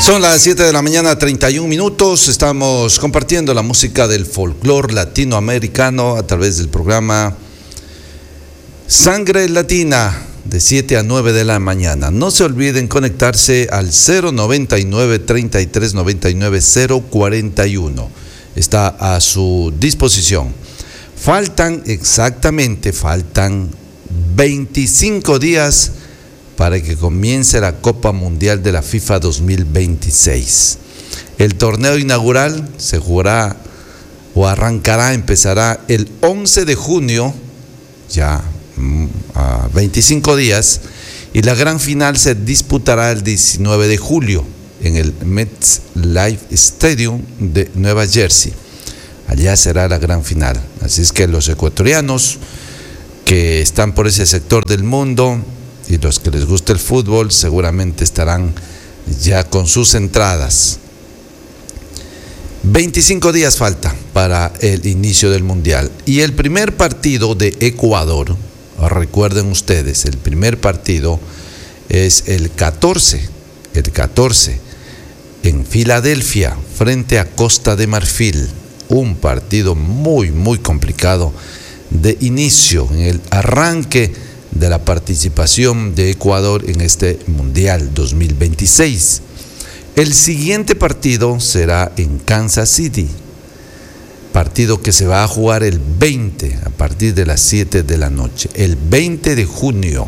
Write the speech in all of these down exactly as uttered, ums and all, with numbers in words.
Son las siete de la mañana, treinta y un minutos. Estamos compartiendo la música del folclore latinoamericano a través del programa Sangre Latina de siete a nueve de la mañana. No se olviden conectarse al cero noventa y nueve, treinta y tres, noventa y nueve, cero cuarenta y uno. Está a su disposición. Faltan exactamente, faltan veinticinco días para que comience la Copa Mundial de la FIFA dos mil veintiséis. El torneo inaugural se jugará o arrancará, empezará el once de junio, ya a veinticinco días, y la gran final se disputará el diecinueve de julio en el MetLife Stadium de Nueva Jersey. Allá será la gran final. Así es que los ecuatorianos que están por ese sector del mundo y los que les gusta el fútbol seguramente estarán ya con sus entradas. veinticinco días falta para el inicio del Mundial. Y el primer partido de Ecuador, recuerden ustedes, el primer partido es el catorce, el catorce, en Filadelfia, frente a Costa de Marfil. Un partido muy, muy complicado de inicio, en el arranque de la participación de Ecuador en este Mundial dos mil veintiséis. El siguiente partido será en Kansas City, partido que se va a jugar el veinte a partir de las siete de la noche, el veinte de junio,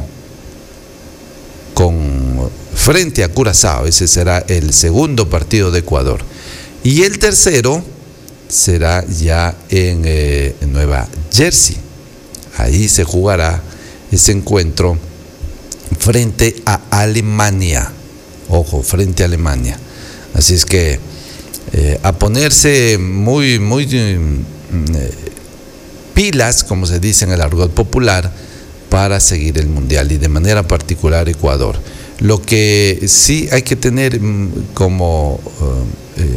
con frente a Curazao. Ese será el segundo partido de Ecuador. Y el tercero será ya en, eh, en Nueva Jersey. Ahí se jugará ese encuentro frente a Alemania. Ojo, frente a Alemania. Así es que eh, a ponerse muy, muy eh, pilas, como se dice en el argot popular, para seguir el Mundial, y de manera particular Ecuador. Lo que sí hay que tener como, eh,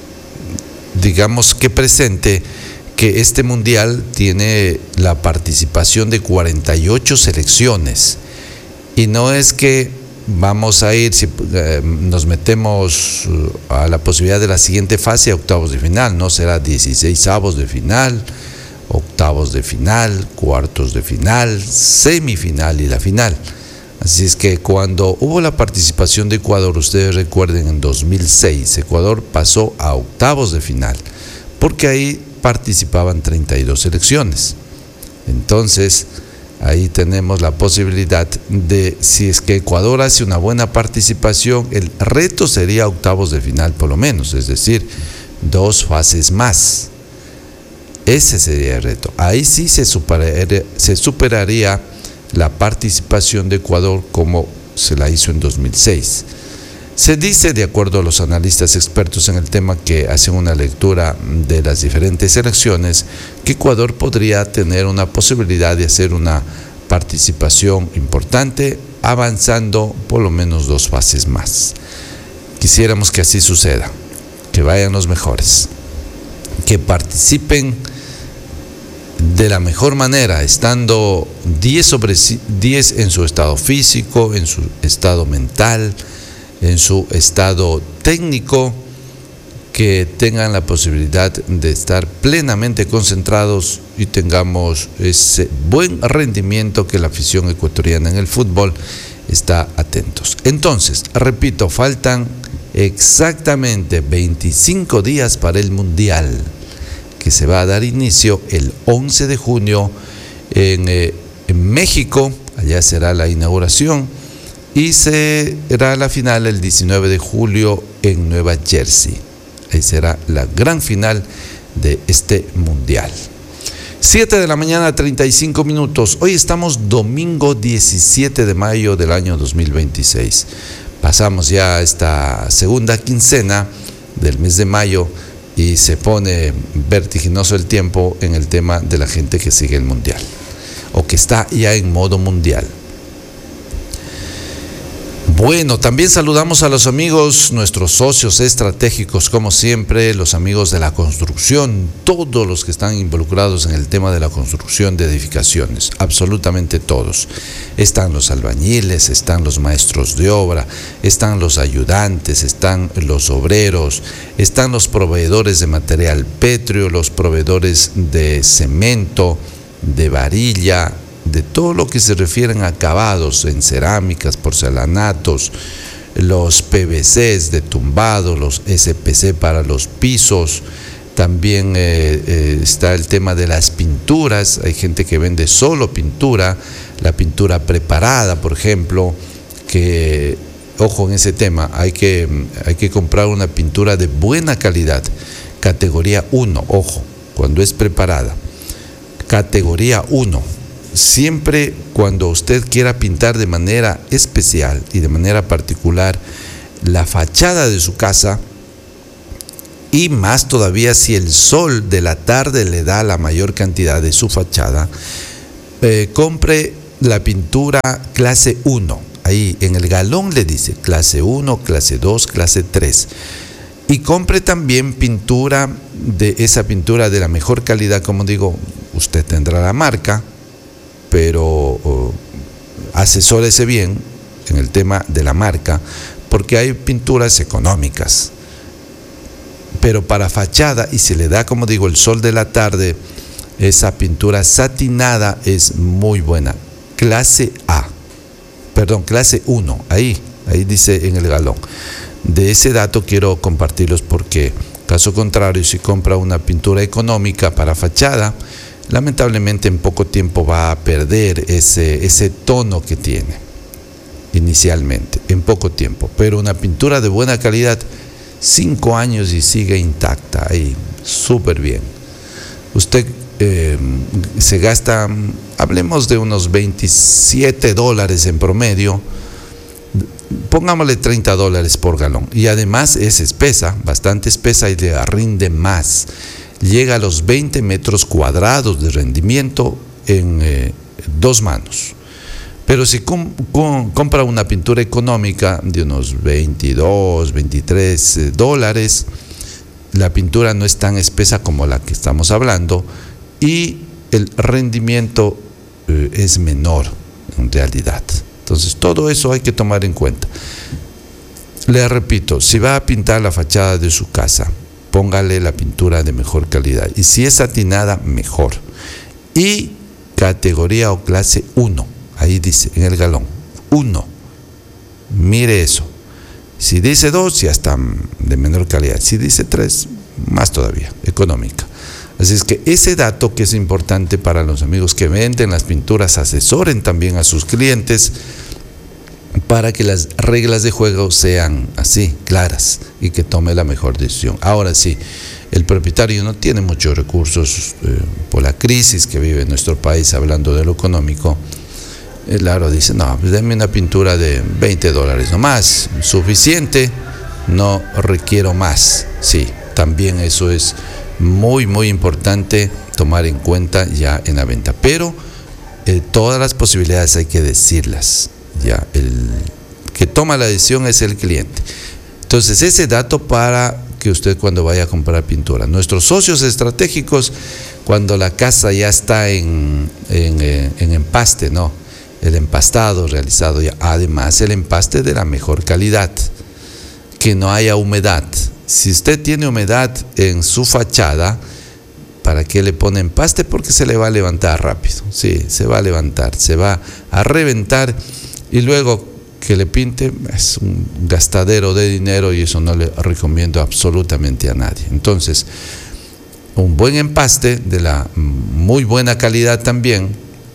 digamos que presente, que este Mundial tiene la participación de cuarenta y ocho selecciones, y no es que vamos a ir, si eh, nos metemos a la posibilidad de la siguiente fase, a octavos de final, no será dieciséis avos de final, octavos de final, cuartos de final, semifinal y la final. Así es que cuando hubo la participación de Ecuador, ustedes recuerden, en dos mil seis, Ecuador pasó a octavos de final, porque ahí participaban treinta y dos selecciones. Entonces, ahí tenemos la posibilidad de, si es que Ecuador hace una buena participación, el reto sería octavos de final por lo menos, es decir, dos fases más. Ese sería el reto. Ahí sí se superaría, se superaría la participación de Ecuador como se la hizo en dos mil seis. Se dice, de acuerdo a los analistas expertos en el tema que hacen una lectura de las diferentes selecciones, que Ecuador podría tener una posibilidad de hacer una participación importante, avanzando por lo menos dos fases más. Quisiéramos que así suceda, que vayan los mejores, que participen de la mejor manera, estando diez sobre diez en su estado físico, en su estado mental, en su estado técnico, que tengan la posibilidad de estar plenamente concentrados y tengamos ese buen rendimiento que la afición ecuatoriana en el fútbol está atentos. Entonces, repito, faltan exactamente veinticinco días para el Mundial, que se va a dar inicio el once de junio en, eh, en México. Allá será la inauguración, y será la final el diecinueve de julio en Nueva Jersey. Ahí será la gran final de este Mundial. siete de la mañana, treinta y cinco minutos. Hoy estamos domingo diecisiete de mayo del año dos mil veintiséis. Pasamos ya esta segunda quincena del mes de mayo y se pone vertiginoso el tiempo en el tema de la gente que sigue el Mundial o que está ya en modo Mundial. Bueno, también saludamos a los amigos, nuestros socios estratégicos, como siempre, los amigos de la construcción, todos los que están involucrados en el tema de la construcción de edificaciones, absolutamente todos. Están los albañiles, están los maestros de obra, están los ayudantes, están los obreros, están los proveedores de material pétreo, los proveedores de cemento, de varilla, de todo lo que se refieren a acabados en cerámicas, porcelanatos, los P V Cs de tumbado, los S P C para los pisos. También eh, eh, está el tema de las pinturas. Hay gente que vende solo pintura, la pintura preparada, por ejemplo, que, ojo en ese tema, hay que, hay que comprar una pintura de buena calidad, categoría uno, ojo, cuando es preparada, categoría uno. Siempre cuando usted quiera pintar de manera especial y de manera particular la fachada de su casa, y más todavía si el sol de la tarde le da la mayor cantidad de su fachada, eh, compre la pintura clase uno. Ahí en el galón le dice clase uno, clase dos, clase tres. Y compre también pintura de esa pintura de la mejor calidad. Como digo, usted tendrá la marca, pero oh, asesórese bien en el tema de la marca, porque hay pinturas económicas, pero para fachada, y se le da, como digo, el sol de la tarde, esa pintura satinada es muy buena, clase A, perdón, clase uno, ahí, ahí dice en el galón. De ese dato quiero compartirlos porque, caso contrario, si compra una pintura económica para fachada, lamentablemente en poco tiempo va a perder ese, ese tono que tiene inicialmente, en poco tiempo. Pero una pintura de buena calidad, cinco años y sigue intacta, ahí, súper bien. Usted eh, se gasta, hablemos de unos veintisiete dólares en promedio, pongámosle treinta dólares por galón. Y además es espesa, bastante espesa, y le rinde más. Llega a los veinte metros cuadrados de rendimiento en eh, dos manos. Pero si com com compra una pintura económica de unos veintidós, veintitrés eh, dólares, la pintura no es tan espesa como la que estamos hablando y el rendimiento eh, es menor en realidad. Entonces todo eso hay que tomar en cuenta. Le repito, si va a pintar la fachada de su casa, póngale la pintura de mejor calidad. Y si es satinada, mejor. Y categoría o clase uno. Ahí dice, en el galón. uno. Mire eso. Si dice dos, ya está de menor calidad. Si dice tres, más todavía, económica. Así es que ese dato que es importante para los amigos que venden las pinturas, asesoren también a sus clientes para que las reglas de juego sean así, claras, y que tome la mejor decisión. Ahora sí, el propietario no tiene muchos recursos eh, por la crisis que vive nuestro país, hablando de lo económico. Eh, claro, dice, no, pues denme una pintura de veinte dólares nomás, suficiente, no requiero más. Sí, también eso es muy, muy importante tomar en cuenta ya en la venta. Pero eh, todas las posibilidades hay que decirlas. Ya, el que toma la decisión es el cliente. Entonces, ese dato para que usted cuando vaya a comprar pintura. Nuestros socios estratégicos, cuando la casa ya está en, en, en empaste, ¿no? El empastado realizado ya. Además, el empaste de la mejor calidad, que no haya humedad. Si usted tiene humedad en su fachada, ¿para qué le pone empaste? Porque se le va a levantar rápido. Sí, se va a levantar, se va a reventar. Y luego que le pinte, es un gastadero de dinero y eso no le recomiendo absolutamente a nadie. Entonces, un buen empaste de la muy buena calidad también.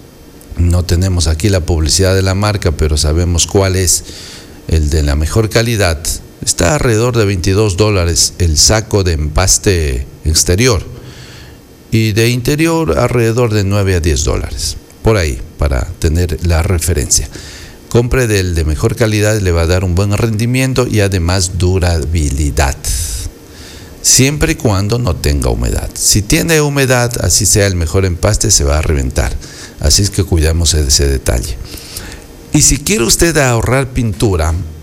No tenemos aquí la publicidad de la marca, pero sabemos cuál es el de la mejor calidad. Está alrededor de veintidós dólares el saco de empaste exterior y de interior alrededor de nueve a diez dólares. Por ahí, para tener la referencia. Compre del de mejor calidad, le va a dar un buen rendimiento y además durabilidad. Siempre y cuando no tenga humedad. Si tiene humedad, así sea el mejor empaste, se va a reventar. Así es que cuidamos de ese detalle. Y si quiere usted ahorrar pintura,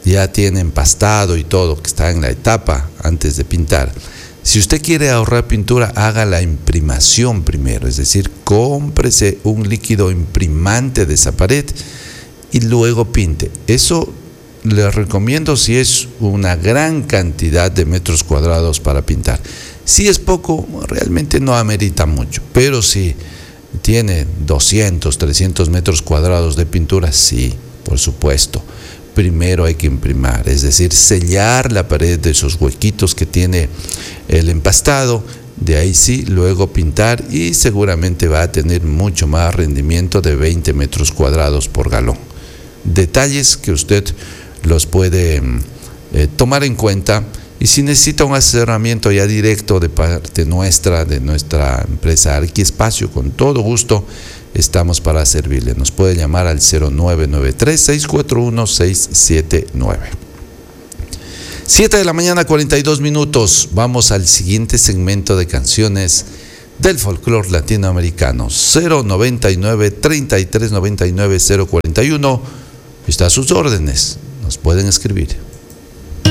ya tiene empastado y todo, que está en la etapa antes de pintar. Si usted quiere ahorrar pintura, haga la imprimación primero, es decir, cómprese un líquido imprimante de esa pared y luego pinte. Eso les recomiendo si es una gran cantidad de metros cuadrados para pintar. Si es poco, realmente no amerita mucho, pero si tiene doscientos, trescientos metros cuadrados de pintura, sí, por supuesto. Primero hay que imprimar, es decir, sellar la pared de esos huequitos que tiene el empastado, de ahí sí, luego pintar y seguramente va a tener mucho más rendimiento de veinte metros cuadrados por galón. Detalles que usted los puede eh, tomar en cuenta, y si necesita un asesoramiento ya directo de parte nuestra, de nuestra empresa Arquiespacio, con todo gusto estamos para servirle. Nos puede llamar al cero nueve nueve tres, seis cuatro uno, seis siete nueve. siete de la mañana, cuarenta y dos minutos. Vamos al siguiente segmento de canciones del folclore latinoamericano. cero noventa y nueve, treinta y tres noventa y nueve, cero cuarenta y uno. Está a sus órdenes. Nos pueden escribir.